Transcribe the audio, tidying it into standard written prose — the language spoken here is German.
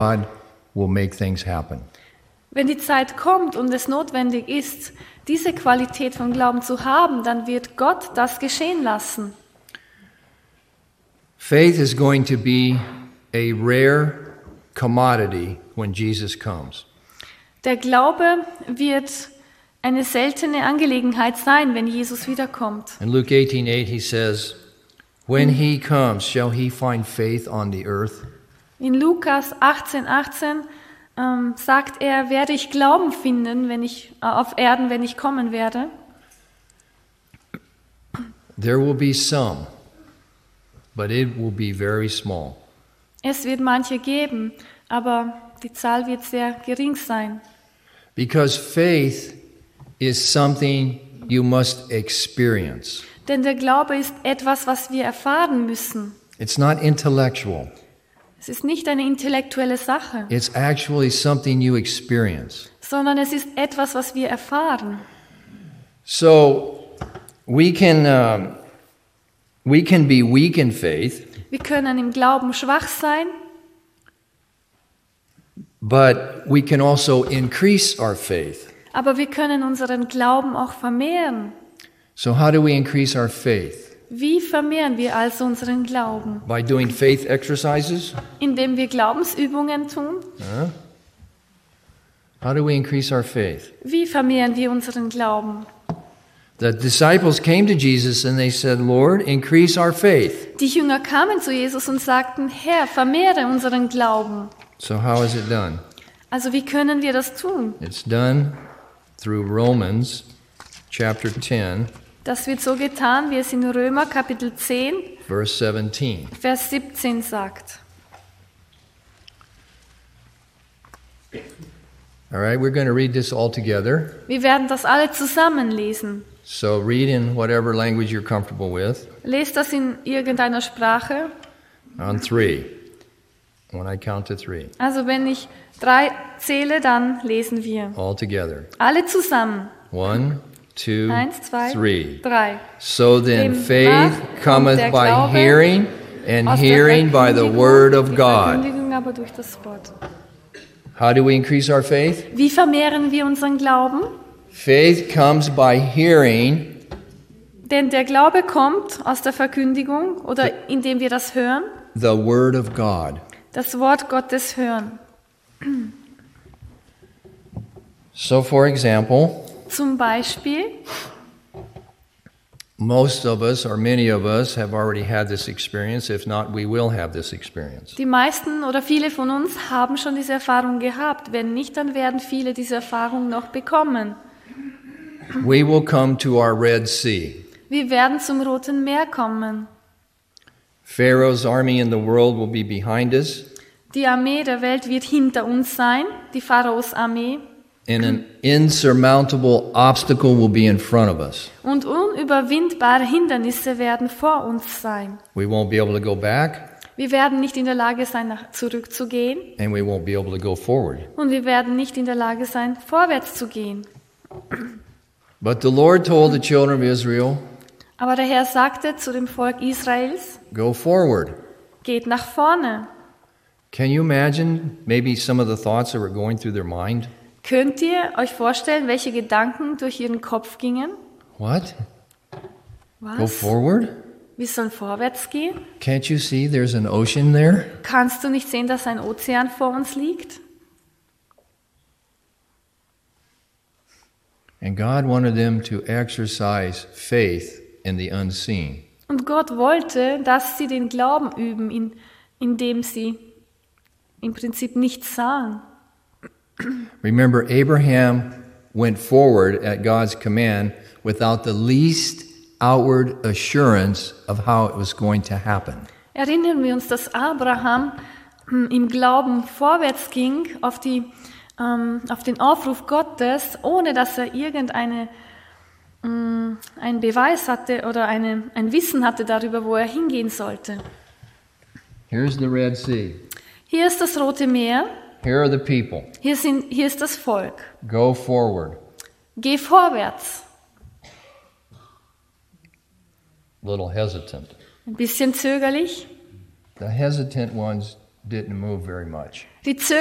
God will make things happen. Wenn die Zeit kommt und es notwendig ist, diese Qualität von Glauben zu haben, dann wird Gott das geschehen lassen. Faith is going to be a rare commodity when Jesus comes. Der Glaube wird eine seltene Angelegenheit sein, wenn Jesus wiederkommt. In Luke 18:8 he says, "When he comes, shall he find faith on the earth?" In Lukas 18:18 sagt er, werde ich Glauben finden, wenn ich auf Erden, wenn ich kommen werde? There will be some, but it will be very small. Es wird manche geben, aber die Zahl wird sehr gering sein. Because faith is something you must experience. Denn der Glaube ist etwas, was wir erfahren müssen. It's not intellectual. Es ist nicht eine intellektuelle Sache, It's actually something you experience. sondern es ist etwas, was wir erfahren. So we can be weak in faith, Wir können im Glauben schwach sein, but we can also increase our faith. aber wir können unseren Glauben auch vermehren. So how do we increase our faith? Wie vermehren wir also unseren Glauben? By doing faith exercises? Indem wir Glaubensübungen tun? How do we increase our faith? Wie vermehren wir unseren Glauben? The disciples came to Jesus and they said, "Lord, increase our faith." Die Jünger kamen zu Jesus und sagten, Herr, vermehre unseren Glauben. So how is it done? Also wie können wir das tun? It's done through Romans chapter 10, Das wird so getan, wie es in Römer Kapitel 10, verse 17. Vers 17 sagt. All right, we're going to read this all together. Wir werden das alle zusammen lesen. So read in whatever language you're comfortable with Lest das in irgendeiner Sprache. on 3. When I count to 3. Also wenn ich 3 zähle, dann lesen wir. All together. Alle zusammen. 1, 2, 1, 2, 3. 3. So then Dem faith nach cometh kommt der by Glaube hearing, and Aus der hearing by the Verkündigung, word of die God. Verkündigung aber durch das Wort. How do we increase our faith? Wie vermehren wir unseren Glauben? Faith comes by hearing, Denn der Glaube kommt aus der Verkündigung oder indem wir das hören, the word of God. das Wort Gottes hören. So for example, Zum Beispiel, most of us, or many of us, have already had this experience. If not, we will have this experience. die meisten oder viele von uns haben schon diese Erfahrung gehabt. Wenn nicht, dann werden viele diese Erfahrung noch bekommen. We will come to our Red Sea. Wir werden zum Roten Meer kommen. Pharaoh's army in the world will be behind us, Die Armee der Welt wird hinter uns sein, die Pharaos Armee. and an insurmountable obstacle will be in front of us. Und unüberwindbare Hindernisse werden vor uns sein. We won't be able to go back, Wir werden nicht in der Lage sein, zurückzugehen. and we won't be able to go forward. Und wir werden nicht in der Lage sein, vorwärts zu gehen. But the Lord told the children of Israel, Aber der Herr sagte zu dem Volk Israels, go forward. geht nach vorne. Can you imagine maybe some of the thoughts that were going through their mind? Könnt ihr euch vorstellen, welche Gedanken durch ihren Kopf gingen? What? Go Was? forward? Wir sollen vorwärts gehen? Can't you see there's an ocean there? Kannst du nicht sehen, dass ein Ozean vor uns liegt? And God wanted them to exercise faith in the unseen. Und Gott wollte, dass sie den Glauben üben, indem sie im Prinzip nichts sahen. Remember, Abraham went forward at God's command without the least outward assurance of how it was going to happen. Erinnern wir uns, dass Abraham im Glauben vorwärts ging auf den Aufruf Gottes, ohne dass er einen Beweis hatte oder ein Wissen hatte darüber, wo er hingehen sollte. Here's the Red Sea. Hier ist das Rote Meer, Here are the people. hier ist das Volk. Go forward. Geh vorwärts. Little hesitant. Ein bisschen zögerlich. The hesitant ones didn't move very much. Die